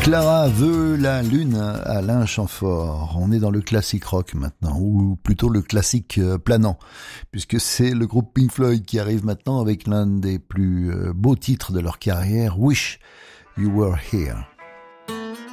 Clara veut la lune, Alain Chamfort. On est dans le classique rock maintenant, ou plutôt le classique planant, puisque c'est le groupe Pink Floyd qui arrive maintenant avec l'un des plus beaux titres de leur carrière, Wish You Were Here.